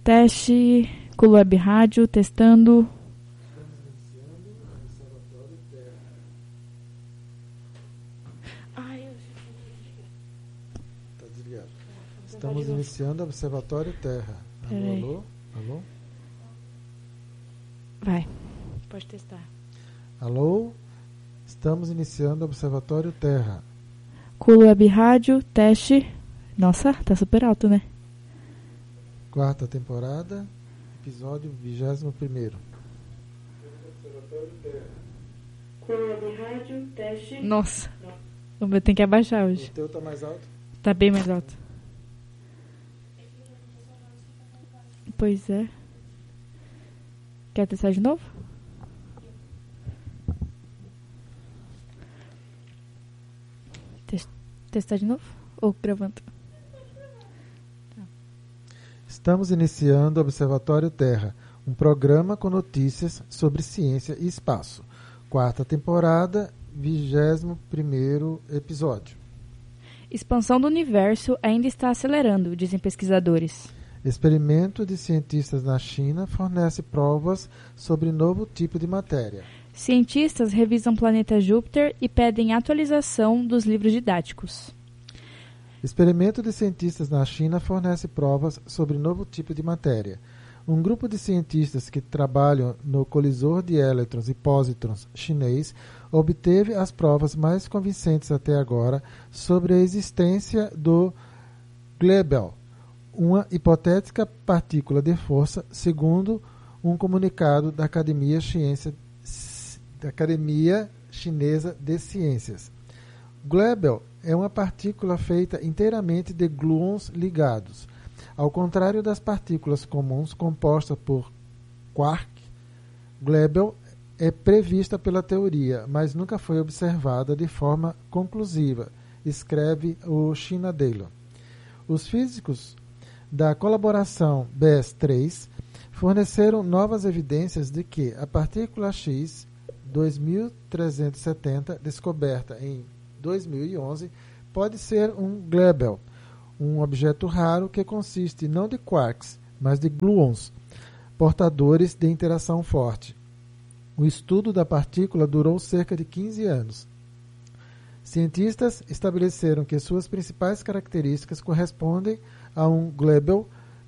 Teste, Cool Web Rádio, testando. Está desligado. Estamos iniciando o Observatório Terra. Alô, alô? Alô? Vai, pode testar. Alô? Estamos iniciando o Observatório Terra. Cool Web Rádio, teste. Nossa, tá super alto, né? 4ª temporada, episódio 21º. Cool Web Rádio, teste. Nossa, o meu tem que abaixar hoje. O teu tá mais alto? Tá bem mais alto. Pois é. Quer testar de novo? Testar de novo? Ou gravando? Estamos iniciando o Observatório Terra, um programa com notícias sobre ciência e espaço. 4ª temporada, 21º episódio. Expansão do universo ainda está acelerando, dizem pesquisadores. Experimento de cientistas na China fornece provas sobre novo tipo de matéria. Cientistas revisam o planeta Júpiter e pedem atualização dos livros didáticos. Experimento de cientistas na China fornece provas sobre novo tipo de matéria. Um grupo de cientistas que trabalham no colisor de elétrons e pósitrons chinês obteve as provas mais convincentes até agora sobre a existência do Glebel, uma hipotética partícula de força, segundo um comunicado da Academia Chinesa de Ciências. Glebel é uma partícula feita inteiramente de gluons ligados. Ao contrário das partículas comuns compostas por quark, Glebel é prevista pela teoria, mas nunca foi observada de forma conclusiva, escreve o China Daily. Os físicos da colaboração BES-3 forneceram novas evidências de que a partícula X 2370, descoberta em 2011, pode ser um Glebel, um objeto raro que consiste não de quarks, mas de gluons, portadores de interação forte. O estudo da partícula durou cerca de 15 anos. Cientistas estabeleceram que suas principais características correspondem a um Glebel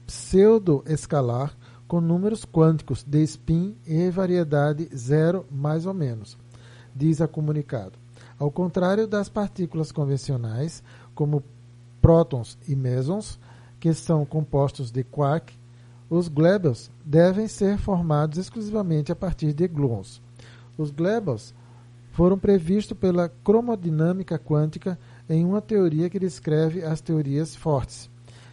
pseudo-escalar com números quânticos de spin e variedade zero mais ou menos, diz a comunicado. Ao contrário das partículas convencionais, como prótons e mesons, que são compostos de quark, os Glebels devem ser formados exclusivamente a partir de gluons. Os Glebels foram previstos pela cromodinâmica quântica em uma teoria que descreve as teorias fortes.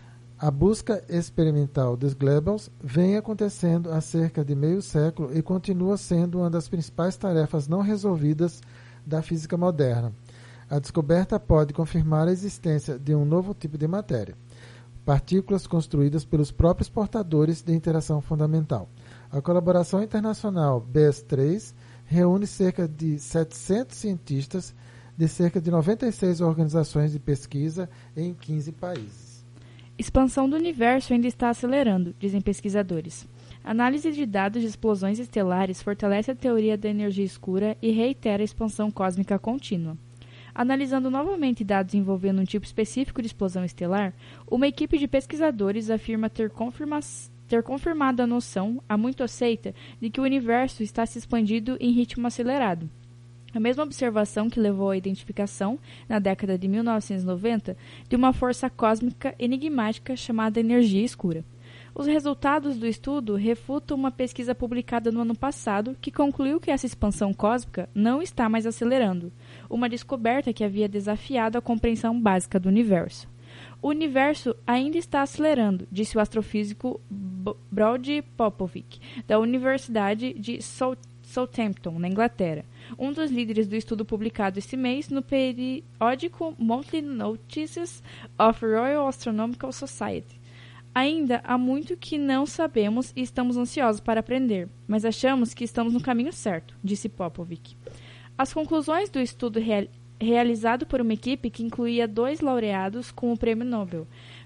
A busca experimental dos Glebels vem acontecendo há cerca de meio século e continua sendo uma das principais tarefas não resolvidas da física moderna. A descoberta pode confirmar a existência de um novo tipo de matéria, partículas construídas pelos próprios portadores de interação fundamental. A colaboração internacional BES-3 reúne cerca de 700 cientistas de cerca de 96 organizações de pesquisa em 15 países. Expansão do universo ainda está acelerando, dizem pesquisadores. Análise de dados de explosões estelares fortalece a teoria da energia escura e reitera a expansão cósmica contínua. Analisando novamente dados envolvendo um tipo específico de explosão estelar, uma equipe de pesquisadores afirma ter confirmado a noção, há muito aceita, de que o universo está se expandindo em ritmo acelerado. A mesma observação que levou à identificação, na década de 1990, de uma força cósmica enigmática chamada energia escura. Os resultados do estudo refutam uma pesquisa publicada no ano passado que concluiu que essa expansão cósmica não está mais acelerando, uma descoberta que havia desafiado a compreensão básica do universo. O universo ainda está acelerando, disse o astrofísico Brody Popovic, da Universidade de Southampton, na Inglaterra, um dos líderes do estudo publicado este mês no periódico Monthly Notices of Royal Astronomical Society. Ainda há muito que não sabemos e estamos ansiosos para aprender, mas achamos que estamos no caminho certo, disse Popovic. As conclusões do estudo realizado por uma equipe que incluía 2 laureados com o Prêmio Nobel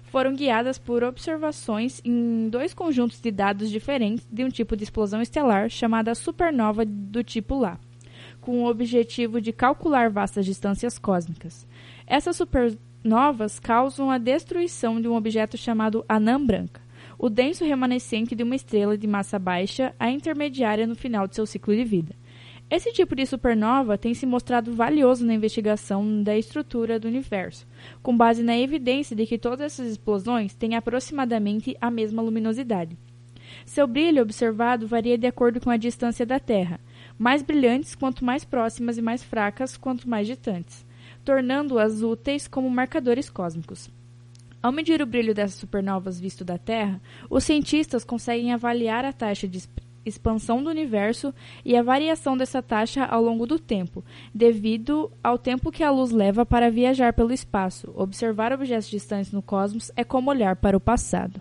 foram guiadas por observações em 2 conjuntos de dados diferentes de um tipo de explosão estelar chamada supernova do tipo Lá, com o objetivo de calcular vastas distâncias cósmicas. Essas supernovas causam a destruição de um objeto chamado anã branca, o denso remanescente de uma estrela de massa baixa, a intermediária no final de seu ciclo de vida. Esse tipo de supernova tem se mostrado valioso na investigação da estrutura do universo, com base na evidência de que todas essas explosões têm aproximadamente a mesma luminosidade. Seu brilho observado varia de acordo com a distância da Terra, mais brilhantes quanto mais próximas e mais fracas quanto mais distantes, tornando-as úteis como marcadores cósmicos. Ao medir o brilho dessas supernovas visto da Terra, os cientistas conseguem avaliar a taxa de expansão do universo e a variação dessa taxa ao longo do tempo, devido ao tempo que a luz leva para viajar pelo espaço. Observar objetos distantes no cosmos é como olhar para o passado.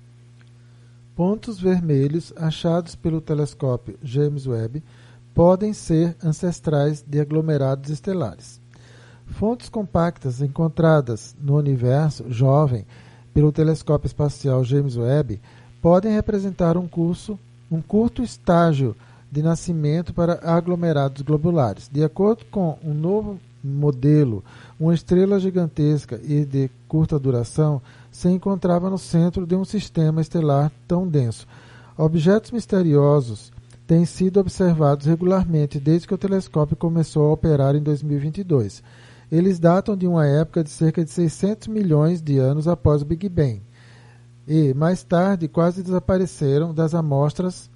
Pontos vermelhos achados pelo telescópio James Webb podem ser ancestrais de aglomerados estelares. Fontes compactas encontradas no universo jovem pelo telescópio espacial James Webb podem representar um curto estágio de nascimento para aglomerados globulares. De acordo com um novo modelo, uma estrela gigantesca e de curta duração se encontrava no centro de um sistema estelar tão denso. Objetos misteriosos têm sido observados regularmente desde que o telescópio começou a operar em 2022. Eles datam de uma época de cerca de 600 milhões de anos após o Big Bang e, mais tarde, quase desapareceram das amostras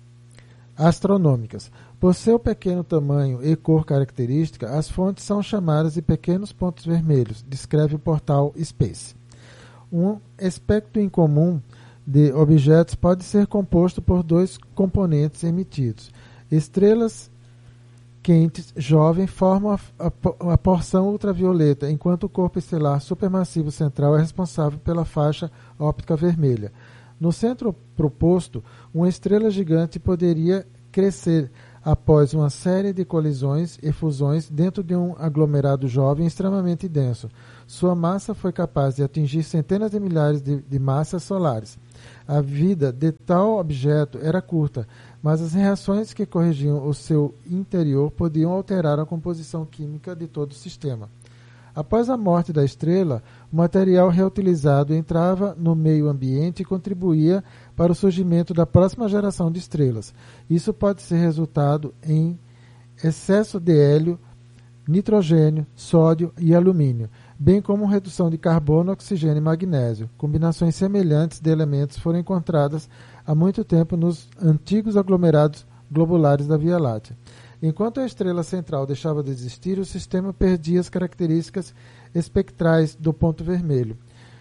astronômicas. Por seu pequeno tamanho e cor característica, as fontes são chamadas de pequenos pontos vermelhos, descreve o portal Space. Um espectro incomum de objetos pode ser composto por 2 componentes emitidos. Estrelas quentes jovens formam a porção ultravioleta, enquanto o corpo estelar supermassivo central é responsável pela faixa óptica vermelha. No centro proposto, uma estrela gigante poderia crescer após uma série de colisões e fusões dentro de um aglomerado jovem extremamente denso. Sua massa foi capaz de atingir centenas de milhares de massas solares. A vida de tal objeto era curta, mas as reações que corrigiam o seu interior podiam alterar a composição química de todo o sistema. Após a morte da estrela, o material reutilizado entrava no meio ambiente e contribuía para o surgimento da próxima geração de estrelas. Isso pode ser resultado em excesso de hélio, nitrogênio, sódio e alumínio, bem como redução de carbono, oxigênio e magnésio. Combinações semelhantes de elementos foram encontradas há muito tempo nos antigos aglomerados globulares da Via Láctea. Enquanto a estrela central deixava de existir, o sistema perdia as características espectrais do ponto vermelho.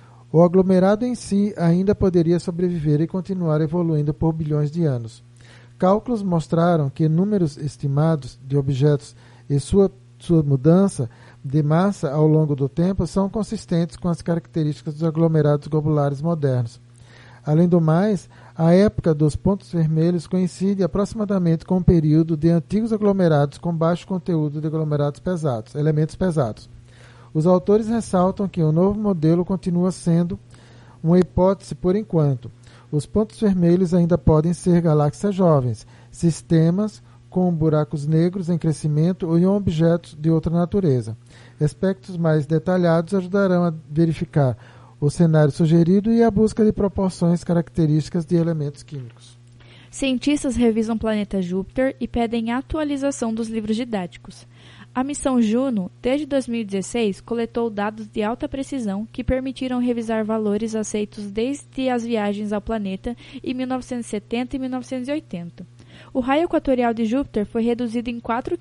O aglomerado em si ainda poderia sobreviver e continuar evoluindo por bilhões de anos. Cálculos mostraram que números estimados de objetos e sua mudança de massa ao longo do tempo são consistentes com as características dos aglomerados globulares modernos. Além do mais, a época dos pontos vermelhos coincide aproximadamente com o período de antigos aglomerados com baixo conteúdo de elementos pesados. Os autores ressaltam que o novo modelo continua sendo uma hipótese por enquanto. Os pontos vermelhos ainda podem ser galáxias jovens, sistemas com buracos negros em crescimento ou objetos de outra natureza. Aspectos mais detalhados ajudarão a verificar o cenário sugerido e a busca de proporções características de elementos químicos. Cientistas revisam o planeta Júpiter e pedem atualização dos livros didáticos. A missão Juno, desde 2016, coletou dados de alta precisão que permitiram revisar valores aceitos desde as viagens ao planeta em 1970 e 1980. O raio equatorial de Júpiter foi reduzido em 4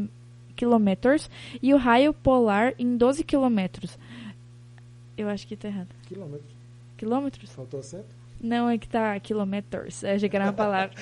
quilômetros e o raio polar em 12 quilômetros. Eu acho que está errado. Quilômetros. Quilômetros? Faltou acento? Não, é que está quilômetros. Eu achei que era uma palavra.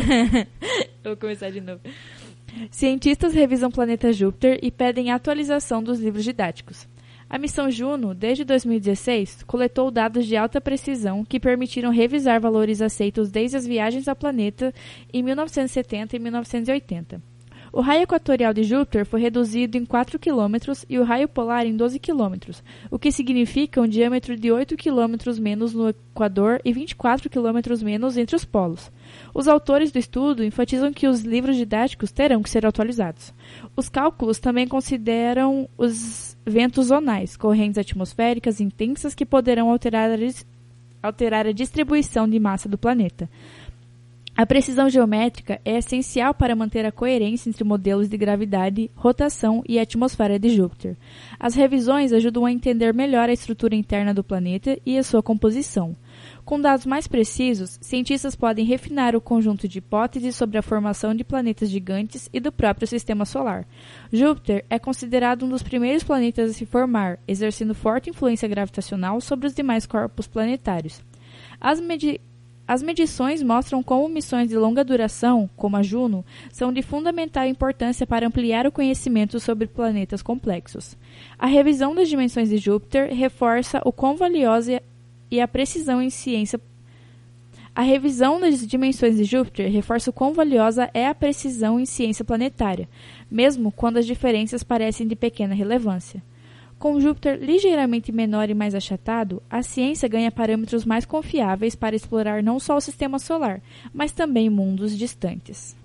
Eu vou começar de novo. Cientistas revisam o planeta Júpiter e pedem atualização dos livros didáticos. A missão Juno, desde 2016, coletou dados de alta precisão que permitiram revisar valores aceitos desde as viagens ao planeta em 1970 e 1980. O raio equatorial de Júpiter foi reduzido em 4 km e o raio polar em 12 km, o que significa um diâmetro de 8 km menos no Equador e 24 km menos entre os polos. Os autores do estudo enfatizam que os livros didáticos terão que ser atualizados. Os cálculos também consideram os ventos zonais, correntes atmosféricas intensas que poderão alterar a distribuição de massa do planeta. A precisão geométrica é essencial para manter a coerência entre modelos de gravidade, rotação e atmosfera de Júpiter. As revisões ajudam a entender melhor a estrutura interna do planeta e a sua composição. Com dados mais precisos, cientistas podem refinar o conjunto de hipóteses sobre a formação de planetas gigantes e do próprio Sistema Solar. Júpiter é considerado um dos primeiros planetas a se formar, exercendo forte influência gravitacional sobre os demais corpos planetários. As medições mostram como missões de longa duração, como a Juno, são de fundamental importância para ampliar o conhecimento sobre planetas complexos. A revisão das dimensões de Júpiter reforça o quão valiosa e a precisão em ciência. A revisão das dimensões de Júpiter reforça o quão valiosa é a precisão em ciência planetária, mesmo quando as diferenças parecem de pequena relevância. Com Júpiter ligeiramente menor e mais achatado, a ciência ganha parâmetros mais confiáveis para explorar não só o Sistema Solar, mas também mundos distantes.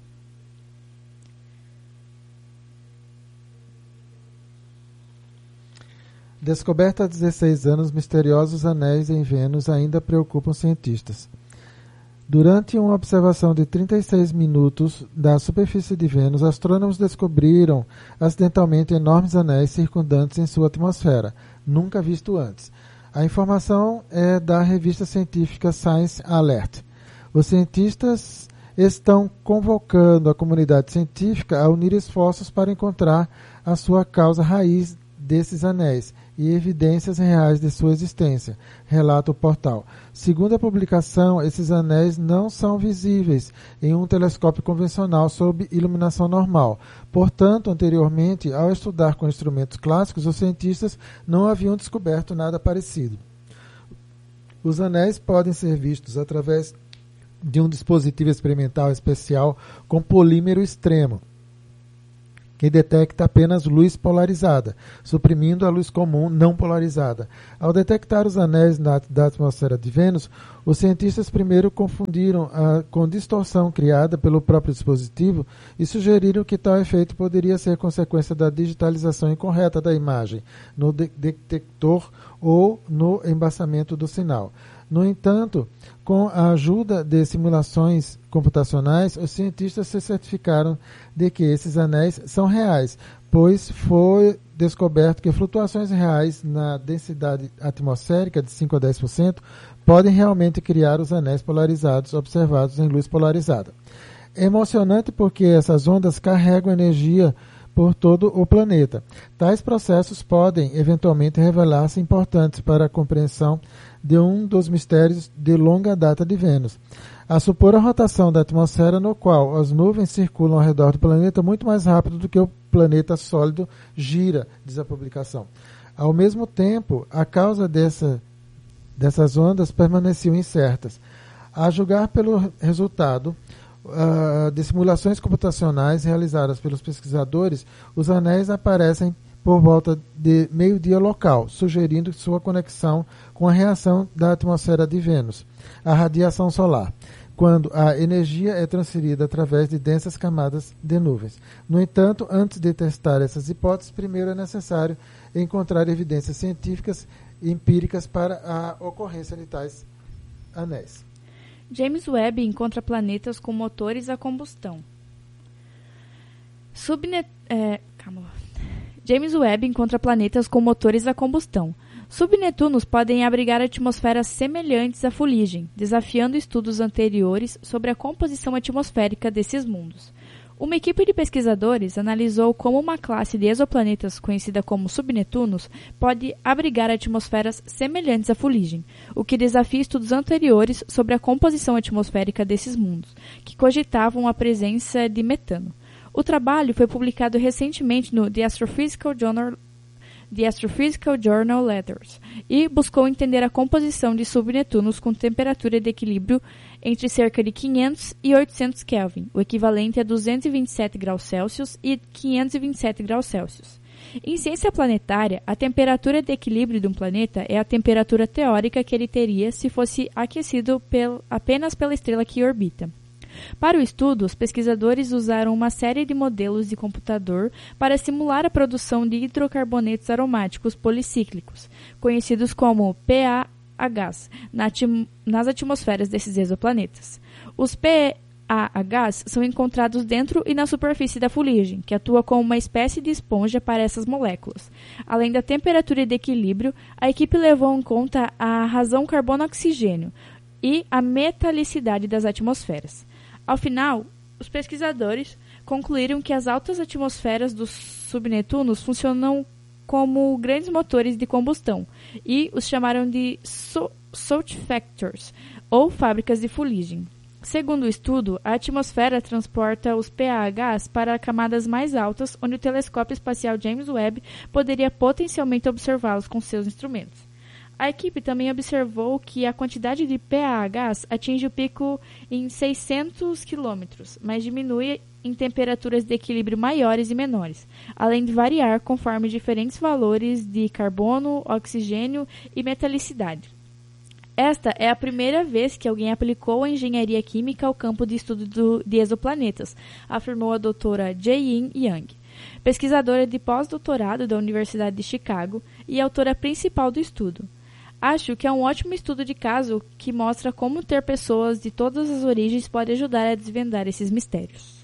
Descoberta há 16 anos, misteriosos anéis em Vênus ainda preocupam cientistas. Durante uma observação de 36 minutos da superfície de Vênus, astrônomos descobriram acidentalmente enormes anéis circundantes em sua atmosfera, nunca visto antes. A informação é da revista científica Science Alert. Os cientistas estão convocando a comunidade científica a unir esforços para encontrar a sua causa raiz desses anéis e evidências reais de sua existência, relata o portal. Segundo a publicação, esses anéis não são visíveis em um telescópio convencional sob iluminação normal. Portanto, anteriormente, ao estudar com instrumentos clássicos, os cientistas não haviam descoberto nada parecido. Os anéis podem ser vistos através de um dispositivo experimental especial com polímero extremo, que detecta apenas luz polarizada, suprimindo a luz comum não polarizada. Ao detectar os anéis da atmosfera de Vênus, os cientistas primeiro confundiram com distorção criada pelo próprio dispositivo e sugeriram que tal efeito poderia ser consequência da digitalização incorreta da imagem no detector ou no embaçamento do sinal. No entanto, com a ajuda de simulações computacionais, os cientistas se certificaram de que esses anéis são reais, pois foi descoberto que flutuações reais na densidade atmosférica de 5 a 10% podem realmente criar os anéis polarizados observados em luz polarizada. É emocionante porque essas ondas carregam energia por todo o planeta. Tais processos podem, eventualmente, revelar-se importantes para a compreensão de um dos mistérios de longa data de Vênus. A supor a rotação da atmosfera no qual as nuvens circulam ao redor do planeta muito mais rápido do que o planeta sólido gira, diz a publicação. Ao mesmo tempo, a causa dessas ondas permaneciam incertas. A julgar pelo resultado de simulações computacionais realizadas pelos pesquisadores, os anéis aparecem por volta de meio-dia local, sugerindo sua conexão com a reação da atmosfera de Vênus, a radiação solar, quando a energia é transferida através de densas camadas de nuvens. No entanto, antes de testar essas hipóteses, primeiro é necessário encontrar evidências científicas e empíricas para a ocorrência de tais anéis. James Webb encontra planetas com motores a combustão. James Webb encontra planetas com motores a combustão. Subnetunos podem abrigar atmosferas semelhantes à fuligem, desafiando estudos anteriores sobre a composição atmosférica desses mundos. Uma equipe de pesquisadores analisou como uma classe de exoplanetas conhecida como subnetunos pode abrigar atmosferas semelhantes à fuligem, o que desafia estudos anteriores sobre a composição atmosférica desses mundos, que cogitavam a presença de metano. O trabalho foi publicado recentemente no The Astrophysical The Astrophysical Journal Letters, e buscou entender a composição de subnetunos com temperatura de equilíbrio entre cerca de 500 e 800 Kelvin, o equivalente a 227 graus Celsius e 527 graus Celsius. Em ciência planetária, a temperatura de equilíbrio de um planeta é a temperatura teórica que ele teria se fosse aquecido apenas pela estrela que orbita. Para o estudo, os pesquisadores usaram uma série de modelos de computador para simular a produção de hidrocarbonetos aromáticos policíclicos, conhecidos como PAHs, nas atmosferas desses exoplanetas. Os PAHs são encontrados dentro e na superfície da fuligem, que atua como uma espécie de esponja para essas moléculas. Além da temperatura de equilíbrio, a equipe levou em conta a razão carbono-oxigênio e a metalicidade das atmosferas. Ao final, os pesquisadores concluíram que as altas atmosferas dos subnetunos funcionam como grandes motores de combustão e os chamaram de salt factors, ou fábricas de fuligem. Segundo o estudo, a atmosfera transporta os PAHs para camadas mais altas, onde o telescópio espacial James Webb poderia potencialmente observá-los com seus instrumentos. A equipe também observou que a quantidade de PAHs atinge o pico em 600 km, mas diminui em temperaturas de equilíbrio maiores e menores, além de variar conforme diferentes valores de carbono, oxigênio e metalicidade. Esta é a primeira vez que alguém aplicou a engenharia química ao campo de estudo de exoplanetas, afirmou a doutora Jae-in Yang, pesquisadora de pós-doutorado da Universidade de Chicago e autora principal do estudo. Acho que é um ótimo estudo de caso que mostra como ter pessoas de todas as origens pode ajudar a desvendar esses mistérios.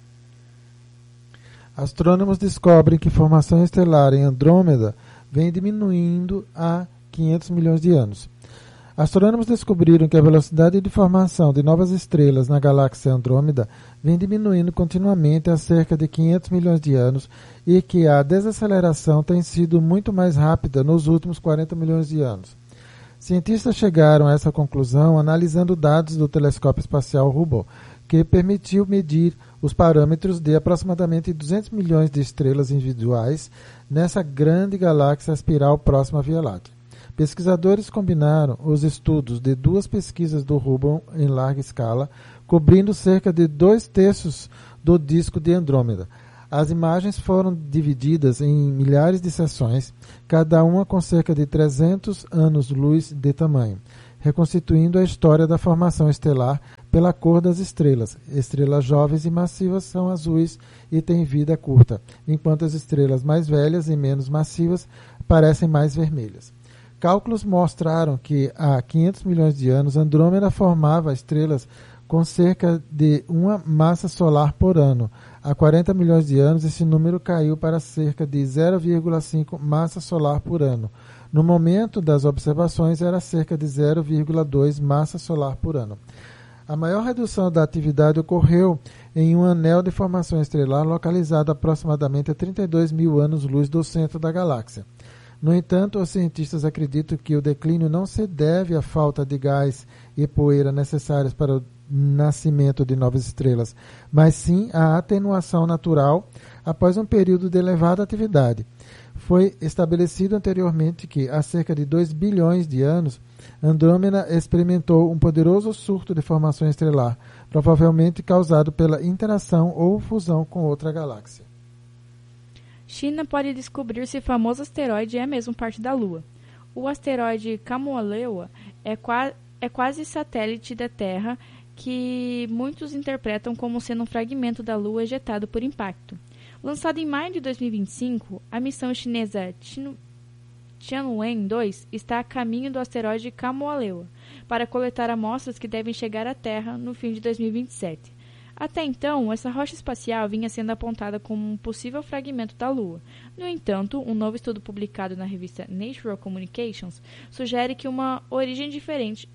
Astrônomos descobrem que formação estelar em Andrômeda vem diminuindo há 500 milhões de anos. Astrônomos descobriram que a velocidade de formação de novas estrelas na galáxia Andrômeda vem diminuindo continuamente há cerca de 500 milhões de anos e que a desaceleração tem sido muito mais rápida nos últimos 40 milhões de anos. Cientistas chegaram a essa conclusão analisando dados do telescópio espacial Hubble, que permitiu medir os parâmetros de aproximadamente 200 milhões de estrelas individuais nessa grande galáxia espiral próxima à Via Láctea. Pesquisadores combinaram os estudos de duas pesquisas do Hubble em larga escala, cobrindo cerca de 2/3 do disco de Andrômeda. As imagens foram divididas em milhares de seções, cada uma com cerca de 300 anos-luz de tamanho, reconstituindo a história da formação estelar pela cor das estrelas. Estrelas jovens e massivas são azuis e têm vida curta, enquanto as estrelas mais velhas e menos massivas parecem mais vermelhas. Cálculos mostraram que há 500 milhões de anos Andrômeda formava estrelas com cerca de uma massa solar por ano. Há 40 milhões de anos esse número caiu para cerca de 0,5 massa solar por ano. No momento das observações era cerca de 0,2 massa solar por ano. A maior redução da atividade ocorreu em um anel de formação estelar localizado aproximadamente a 32 mil anos-luz do centro da galáxia. No entanto, os cientistas acreditam que o declínio não se deve à falta de gás e poeira necessários para o nascimento de novas estrelas, mas sim à atenuação natural após um período de elevada atividade. Foi estabelecido anteriormente que, há cerca de 2 bilhões de anos, Andrômeda experimentou um poderoso surto de formação estelar, provavelmente causado pela interação ou fusão com outra galáxia. China pode descobrir se famoso asteroide é mesmo parte da Lua. O asteroide Kamoa-Lewa é quase satélite da Terra, que muitos interpretam como sendo um fragmento da Lua ejetado por impacto. Lançado em maio de 2025, a missão chinesa Tianwen-2 está a caminho do asteroide Kamoa-Lewa para coletar amostras que devem chegar à Terra no fim de 2027. Até então, essa rocha espacial vinha sendo apontada como um possível fragmento da Lua. No entanto, um novo estudo publicado na revista Nature Communications sugere uma origem diferente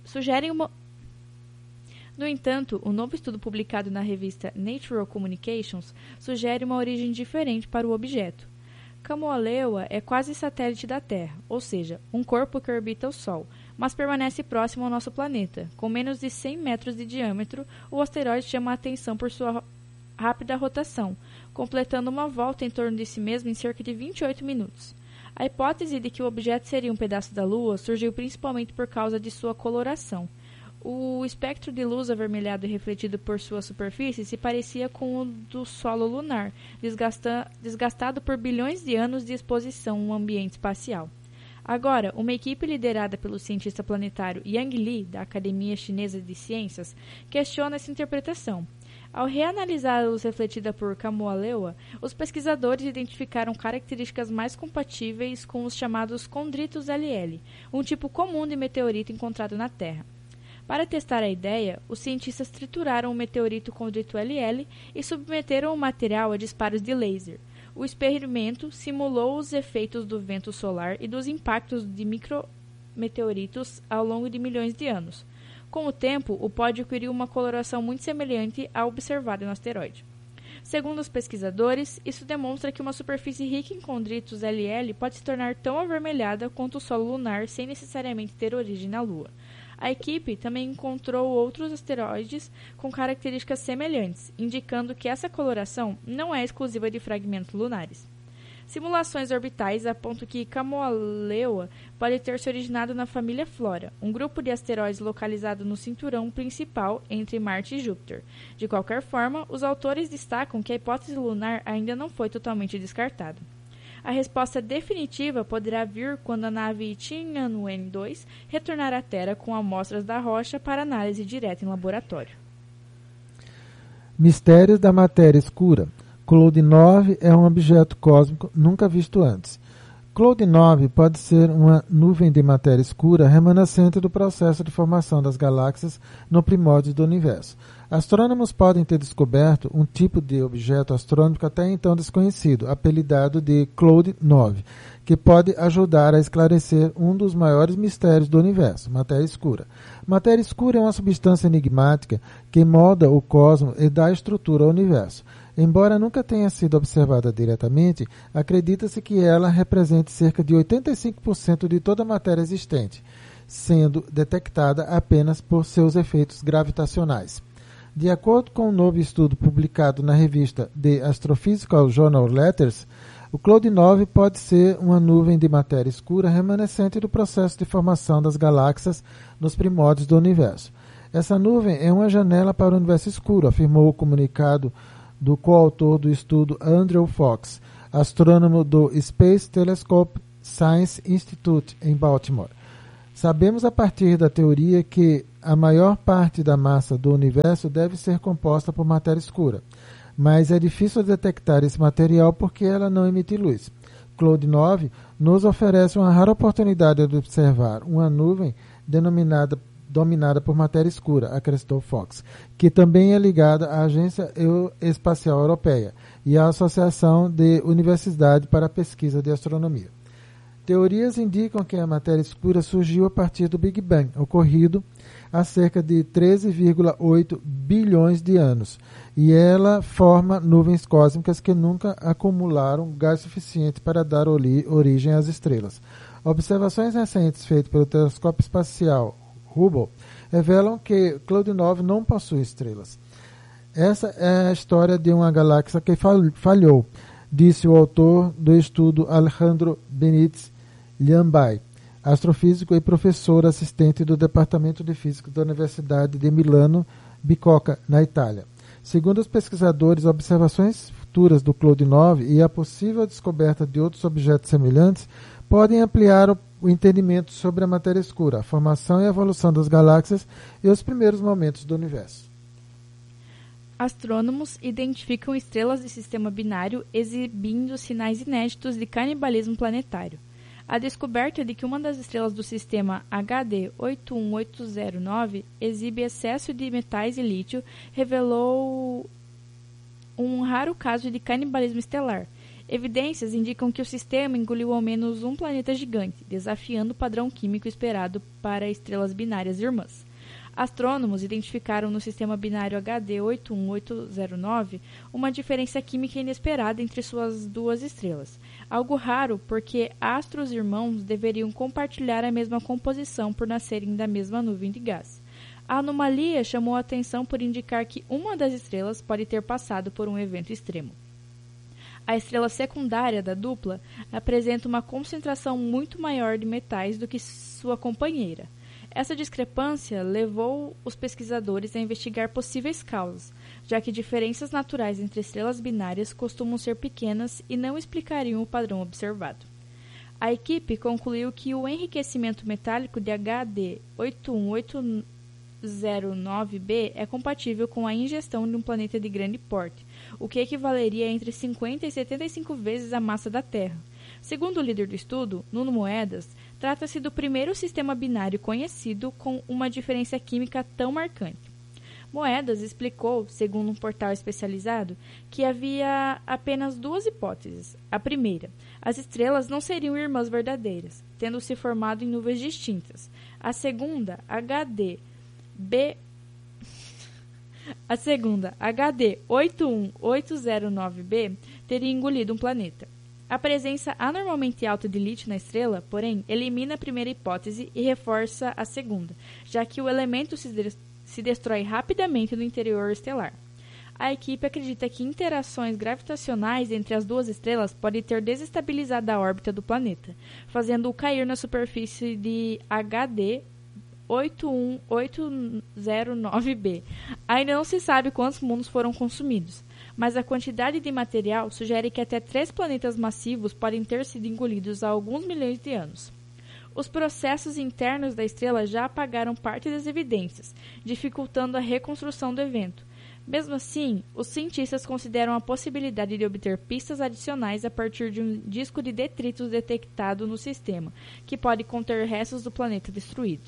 para o objeto. Kamoa-Lewa é quase satélite da Terra, ou seja, um corpo que orbita o Sol, mas permanece próximo ao nosso planeta. Com menos de 100 metros de diâmetro, o asteroide chama a atenção por sua rápida rotação, completando uma volta em torno de si mesmo em cerca de 28 minutos. A hipótese de que o objeto seria um pedaço da Lua surgiu principalmente por causa de sua coloração. O espectro de luz avermelhado refletido por sua superfície se parecia com o do solo lunar, desgastado por bilhões de anos de exposição a um ambiente espacial. Agora, uma equipe liderada pelo cientista planetário Yang Li, da Academia Chinesa de Ciências, questiona essa interpretação. Ao reanalisar a luz refletida por Kamoa-Lewa, os pesquisadores identificaram características mais compatíveis com os chamados condritos LL, um tipo comum de meteorito encontrado na Terra. Para testar a ideia, os cientistas trituraram o meteorito condrito LL e submeteram o material a disparos de laser. O experimento simulou os efeitos do vento solar e dos impactos de micrometeoritos ao longo de milhões de anos. Com o tempo, o pó adquiriu uma coloração muito semelhante à observada no asteroide. Segundo os pesquisadores, isso demonstra que uma superfície rica em condritos LL pode se tornar tão avermelhada quanto o solo lunar sem necessariamente ter origem na Lua. A equipe também encontrou outros asteroides com características semelhantes, indicando que essa coloração não é exclusiva de fragmentos lunares. Simulações orbitais apontam que Kamoa-Lewa pode ter se originado na família Flora, um grupo de asteroides localizado no cinturão principal entre Marte e Júpiter. De qualquer forma, os autores destacam que a hipótese lunar ainda não foi totalmente descartada. A resposta definitiva poderá vir quando a nave Tianwen-2 retornar à Terra com amostras da rocha para análise direta em laboratório. Mistérios da matéria escura. Cloud 9 é um objeto cósmico nunca visto antes. Cloud 9 pode ser uma nuvem de matéria escura remanescente do processo de formação das galáxias no primórdio do universo. Astrônomos podem ter descoberto um tipo de objeto astronômico até então desconhecido, apelidado de Cloud 9, que pode ajudar a esclarecer um dos maiores mistérios do universo, matéria escura. Matéria escura é uma substância enigmática que molda o cosmos e dá estrutura ao universo. Embora nunca tenha sido observada diretamente, acredita-se que ela represente cerca de 85% de toda a matéria existente, sendo detectada apenas por seus efeitos gravitacionais. De acordo com um novo estudo publicado na revista The Astrophysical Journal Letters, o Cloud 9 pode ser uma nuvem de matéria escura remanescente do processo de formação das galáxias nos primórdios do universo. Essa nuvem é uma janela para o universo escuro, afirmou o comunicado do coautor do estudo Andrew Fox, astrônomo do Space Telescope Science Institute em Baltimore. Sabemos a partir da teoria que a maior parte da massa do universo deve ser composta por matéria escura, mas é difícil detectar esse material porque ela não emite luz. Cloud 9 nos oferece uma rara oportunidade de observar uma nuvem dominada por matéria escura, acrescentou Fox, que também é ligada à Agência Espacial Europeia e à Associação de Universidade para a Pesquisa de Astronomia. Teorias indicam que a matéria escura surgiu a partir do Big Bang, ocorrido há cerca de 13,8 bilhões de anos, e ela forma nuvens cósmicas que nunca acumularam gás suficiente para dar origem às estrelas. Observações recentes feitas pelo telescópio espacial Hubble revelam que Cloud 9 não possui estrelas. Essa é a história de uma galáxia que falhou, disse o autor do estudo Alejandro Benítez Llambay, astrofísico e professor assistente do Departamento de Física da Universidade de Milano Bicocca, na Itália. Segundo os pesquisadores, observações futuras do Cloud 9 e a possível descoberta de outros objetos semelhantes podem ampliar o entendimento sobre a matéria escura, a formação e a evolução das galáxias e os primeiros momentos do universo. Astrônomos identificam estrelas de sistema binário exibindo sinais inéditos de canibalismo planetário. A descoberta de que uma das estrelas do sistema HD 81809 exibe excesso de metais e lítio revelou um raro caso de canibalismo estelar. Evidências indicam que o sistema engoliu ao menos um planeta gigante, desafiando o padrão químico esperado para estrelas binárias irmãs. Astrônomos identificaram no sistema binário HD 81809 uma diferença química inesperada entre suas duas estrelas, algo raro porque astros irmãos deveriam compartilhar a mesma composição por nascerem da mesma nuvem de gás. A anomalia chamou a atenção por indicar que uma das estrelas pode ter passado por um evento extremo. A estrela secundária da dupla apresenta uma concentração muito maior de metais do que sua companheira. Essa discrepância levou os pesquisadores a investigar possíveis causas, já que diferenças naturais entre estrelas binárias costumam ser pequenas e não explicariam o padrão observado. A equipe concluiu que o enriquecimento metálico de HD 81809b é compatível com a ingestão de um planeta de grande porte, o que equivaleria a entre 50 e 75 vezes a massa da Terra. Segundo o líder do estudo, Nuno Moedas, trata-se do primeiro sistema binário conhecido com uma diferença química tão marcante. Moedas explicou, segundo um portal especializado, que havia apenas duas hipóteses. A primeira, as estrelas não seriam irmãs verdadeiras, tendo se formado em nuvens distintas. A segunda, HD 81809b, teria engolido um planeta. A presença anormalmente alta de lítio na estrela, porém, elimina a primeira hipótese e reforça a segunda, já que o elemento se destrói rapidamente no interior estelar. A equipe acredita que interações gravitacionais entre as duas estrelas podem ter desestabilizado a órbita do planeta, fazendo-o cair na superfície de HD 81809b. Ainda não se sabe quantos mundos foram consumidos, mas a quantidade de material sugere que até 3 planetas massivos podem ter sido engolidos há alguns milhões de anos. Os processos internos da estrela já apagaram parte das evidências, dificultando a reconstrução do evento. Mesmo assim, os cientistas consideram a possibilidade de obter pistas adicionais a partir de um disco de detritos detectado no sistema, que pode conter restos do planeta destruído.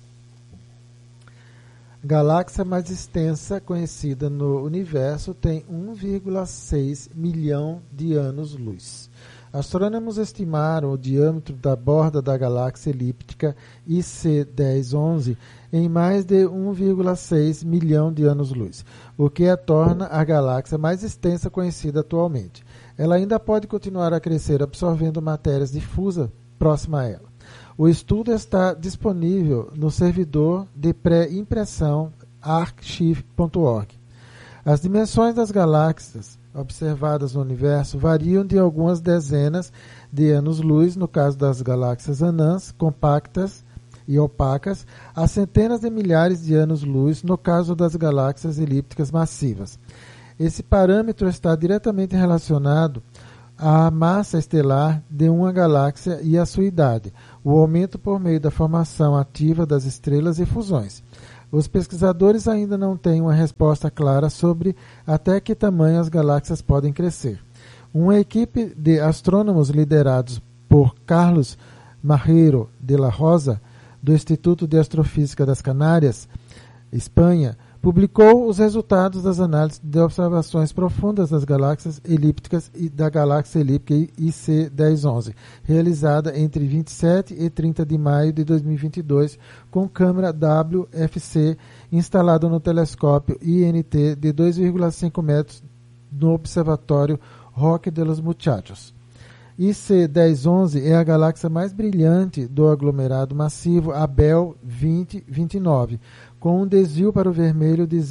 A galáxia mais extensa conhecida no universo tem 1,6 milhão de anos-luz. Astrônomos estimaram o diâmetro da borda da galáxia elíptica IC 1011 em mais de 1,6 milhão de anos-luz, o que a torna a galáxia mais extensa conhecida atualmente. Ela ainda pode continuar a crescer absorvendo matérias difusas próximas a ela. O estudo está disponível no servidor de pré-impressão archive.org. As dimensões das galáxias observadas no universo variam de algumas dezenas de anos-luz, no caso das galáxias anãs, compactas e opacas, a centenas de milhares de anos-luz, no caso das galáxias elípticas massivas. Esse parâmetro está diretamente relacionado à massa estelar de uma galáxia e à sua idade, o aumento por meio da formação ativa das estrelas e fusões. Os pesquisadores ainda não têm uma resposta clara sobre até que tamanho as galáxias podem crescer. Uma equipe de astrônomos liderados por Carlos Marreiro de la Rosa, do Instituto de Astrofísica das Canárias, Espanha, publicou os resultados das análises de observações profundas das galáxias elípticas e da galáxia elíptica IC 1011, realizada entre 27 e 30 de maio de 2022, com câmera WFC instalada no telescópio INT de 2,5 metros no Observatório Roque de los Muchachos. IC 1011 é a galáxia mais brilhante do aglomerado massivo Abell 2029, com um desvio para o vermelho de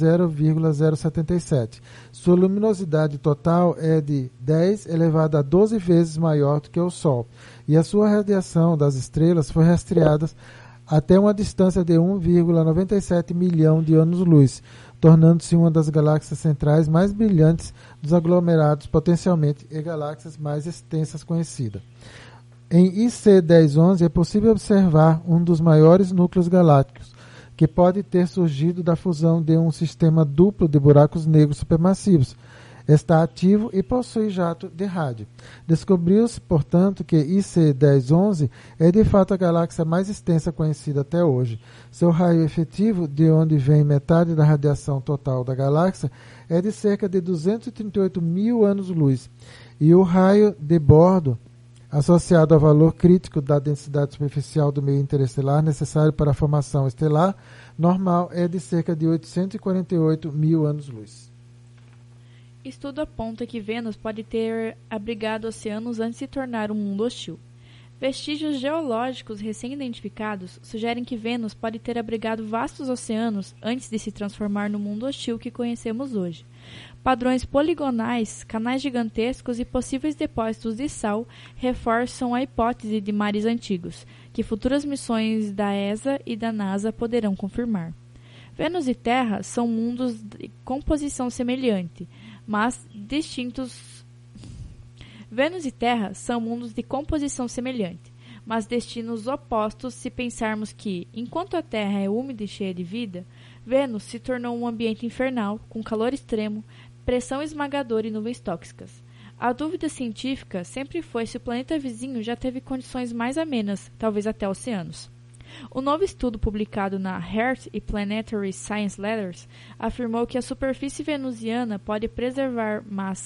0,077. Sua luminosidade total é de 10 elevado a 12 vezes maior do que o Sol, e a sua radiação das estrelas foi rastreada até uma distância de 1,97 milhão de anos-luz, tornando-se uma das galáxias centrais mais brilhantes dos aglomerados potencialmente e galáxias mais extensas conhecidas. Em IC 1011 é possível observar um dos maiores núcleos galácticos, que pode ter surgido da fusão de um sistema duplo de buracos negros supermassivos. Está ativo e possui jato de rádio. Descobriu-se, portanto, que IC 1011 é de fato a galáxia mais extensa conhecida até hoje. Seu raio efetivo, de onde vem metade da radiação total da galáxia, é de cerca de 238 mil anos-luz, e o raio de bordo, associado ao valor crítico da densidade superficial do meio interestelar necessário para a formação estelar normal, é de cerca de 848 mil anos-luz. Estudo aponta que Vênus pode ter abrigado oceanos antes de se tornar um mundo hostil. Vestígios geológicos recém-identificados sugerem que Vênus pode ter abrigado vastos oceanos antes de se transformar no mundo hostil que conhecemos hoje. Padrões poligonais, canais gigantescos e possíveis depósitos de sal reforçam a hipótese de mares antigos, que futuras missões da ESA e da NASA poderão confirmar. Vênus e Terra são mundos de composição semelhante, mas distintos. Vênus e Terra são mundos de composição semelhante, mas destinos opostos se pensarmos que, enquanto a Terra é úmida e cheia de vida, Vênus se tornou um ambiente infernal, com calor extremo, pressão esmagadora e nuvens tóxicas. A dúvida científica sempre foi se o planeta vizinho já teve condições mais amenas, talvez até oceanos. O novo estudo publicado na Earth e Planetary Science Letters afirmou que a superfície venusiana pode preservar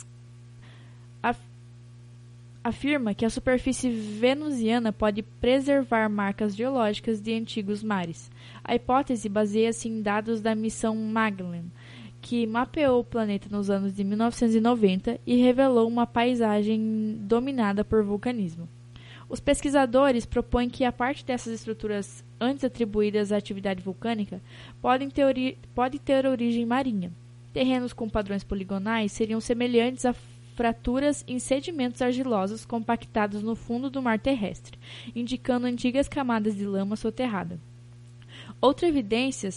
afirma que a superfície venusiana pode preservar marcas geológicas de antigos mares. A hipótese baseia-se em dados da missão Magellan, que mapeou o planeta nos anos de 1990 e revelou uma paisagem dominada por vulcanismo. Os pesquisadores propõem que a parte dessas estruturas antes atribuídas à atividade vulcânica pode ter origem marinha. Terrenos com padrões poligonais seriam semelhantes a fraturas em sedimentos argilosos compactados no fundo do mar terrestre, indicando antigas camadas de lama soterrada. Outra evidência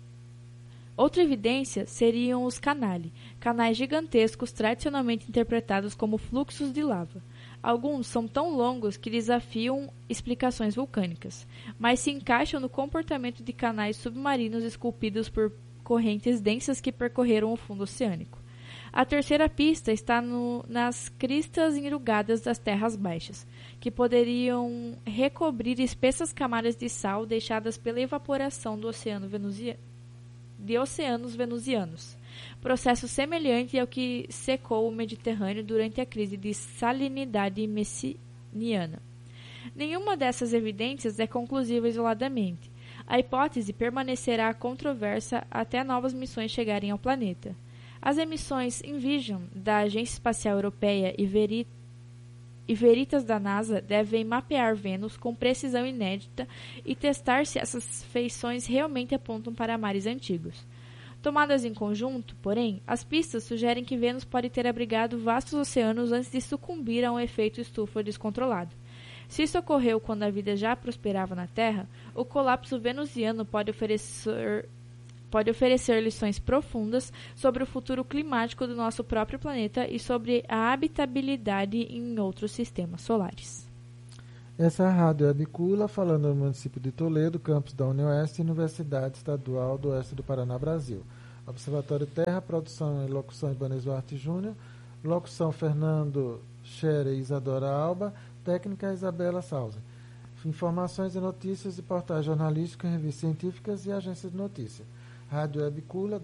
seriam os canais gigantescos tradicionalmente interpretados como fluxos de lava. Alguns são tão longos que desafiam explicações vulcânicas, mas se encaixam no comportamento de canais submarinos esculpidos por correntes densas que percorreram o fundo oceânico. A terceira pista está nas cristas enrugadas das terras baixas, que poderiam recobrir espessas camadas de sal deixadas pela evaporação de oceanos venusianos, processo semelhante ao que secou o Mediterrâneo durante a crise de salinidade messiniana. Nenhuma dessas evidências é conclusiva isoladamente. A hipótese permanecerá controversa até novas missões chegarem ao planeta. As emissões Envision, da Agência Espacial Europeia, e Veritas da NASA devem mapear Vênus com precisão inédita e testar se essas feições realmente apontam para mares antigos. Tomadas em conjunto, porém, as pistas sugerem que Vênus pode ter abrigado vastos oceanos antes de sucumbir a um efeito estufa descontrolado. Se isso ocorreu quando a vida já prosperava na Terra, o colapso venusiano pode oferecer lições profundas sobre o futuro climático do nosso próprio planeta e sobre a habitabilidade em outros sistemas solares. Essa é a Rádio Webcula, falando no município de Toledo, campus da UniOeste e Universidade Estadual do Oeste do Paraná, Brasil. Observatório Terra, produção e locução Ibanez Duarte Júnior, locução Fernando Scherer e Isadora Alba, técnica Isabela Sauser. Informações e notícias de portais jornalísticos, revistas científicas e agências de notícia. Rádio Webcula,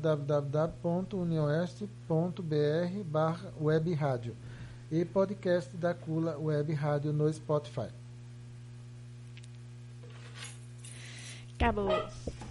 www.unioeste.br/webradio e podcast da Cula Web Rádio no Spotify. Acabou.